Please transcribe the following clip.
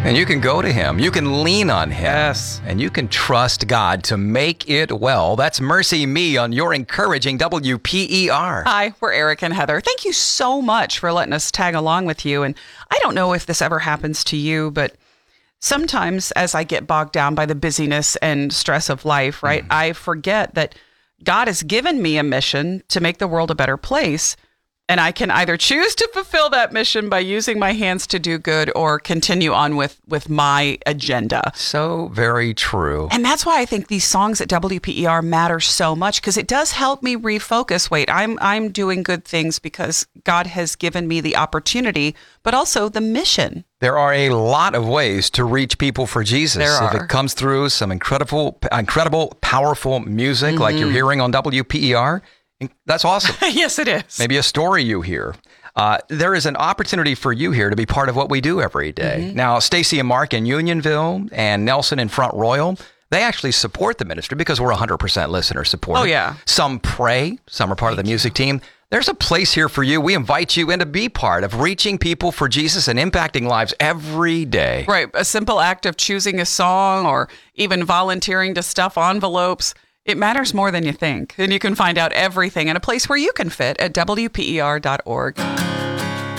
And you can go to him. You can lean on him. Yes. And you can trust God to make it well. That's Mercy Me on your encouraging WPER. Hi, we're Eric and Heather. Thank you so much for letting us tag along with you. And I don't know if this ever happens to you, but sometimes as I get bogged down by the busyness and stress of life, right, I forget that God has given me a mission to make the world a better place. And I can either choose to fulfill that mission by using my hands to do good or continue on with my agenda. So very true. And that's why I think these songs at WPER matter so much, because it does help me refocus. Wait, I'm doing good things because God has given me the opportunity, but also the mission. There are a lot of ways to reach people for Jesus. There are. If it comes through some incredible, powerful music like you're hearing on WPER, that's awesome. Yes, it is. Maybe a story you hear. There is an opportunity for you here to be part of what we do every day. Now, Stacy and Mark in Unionville and Nelson in Front Royal, they actually support the ministry because we're 100% listener support. Oh, yeah. Some pray. Some are part of the music team. There's a place here for you. We invite you in to be part of reaching people for Jesus and impacting lives every day. Right. A simple act of choosing a song or even volunteering to stuff envelopes. It matters more than you think. And you can find out everything in a place where you can fit at WPER.org.